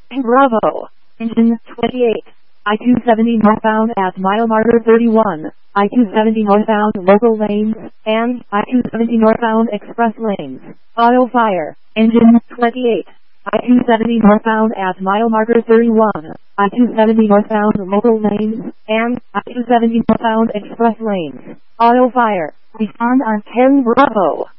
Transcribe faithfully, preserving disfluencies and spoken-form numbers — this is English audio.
Bravo. Engine twenty-eight. I two seventy northbound at mile marker thirty-one. I two seventy northbound local lanes, and I two seventy northbound express lanes. Auto fire. Engine twenty-eight. I two seventy northbound at mile marker thirty-one. I two seventy northbound local lanes, and I two seventy northbound express lanes. Auto fire. Respond on ten Bravo.